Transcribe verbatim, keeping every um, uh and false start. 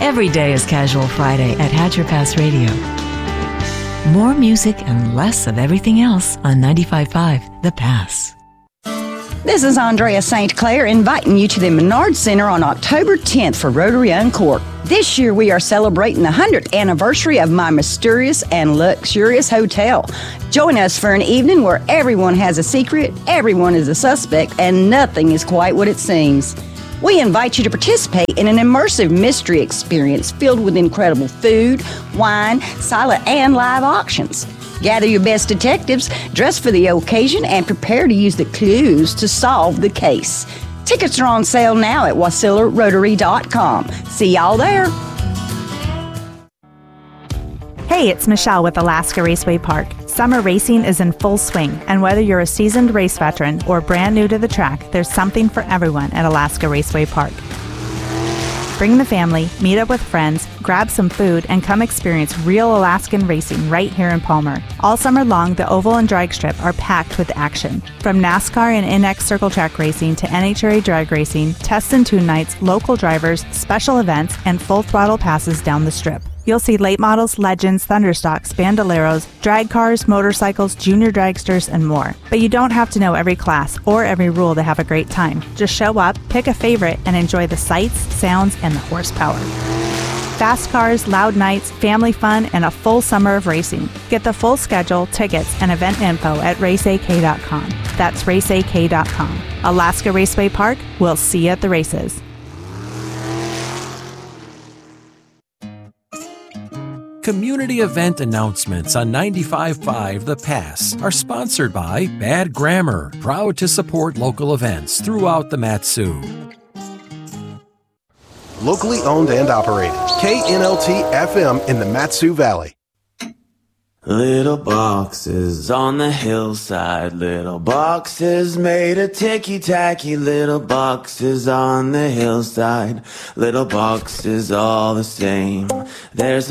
Every day is Casual Friday at Hatcher Pass Radio. More music and less of everything else on ninety-five point five The Pass. This is Andrea Saint Clair inviting you to the Menard Center on October tenth for Rotary Uncorked. This year we are celebrating the one hundredth anniversary of my mysterious and luxurious hotel. Join us for an evening where everyone has a secret, everyone is a suspect, and nothing is quite what it seems. We invite you to participate in an immersive mystery experience filled with incredible food, wine, silent and live auctions. Gather your best detectives, dress for the occasion, and prepare to use the clues to solve the case. Tickets are on sale now at wasilla rotary dot com. See y'all there. Hey, it's Michelle with Alaska Raceway Park. Summer racing is in full swing, and whether you're a seasoned race veteran or brand new to the track, there's something for everyone at Alaska Raceway Park. Bring the family, meet up with friends, grab some food, and come experience real Alaskan racing right here in Palmer. All summer long, the oval and drag strip are packed with action. From NASCAR and N X Circle Track racing to N H R A drag racing, test and tune nights, local drivers, special events, and full throttle passes down the strip. You'll see late models, legends, thunderstocks, bandoleros, drag cars, motorcycles, junior dragsters, and more. But you don't have to know every class or every rule to have a great time. Just show up, pick a favorite, and enjoy the sights, sounds, and the horsepower. Fast cars, loud nights, family fun, and a full summer of racing. Get the full schedule, tickets, and event info at race a k dot com. That's race a k dot com. Alaska Raceway Park, we'll see you at the races. Community event announcements on ninety-five point five The Pass are sponsored by Bad Grammar, proud to support local events throughout the Mat-Su. Locally owned and operated. K N L T F M in the Mat-Su Valley. Little boxes on the hillside, little boxes made of ticky-tacky, little boxes on the hillside, little boxes all the same. There's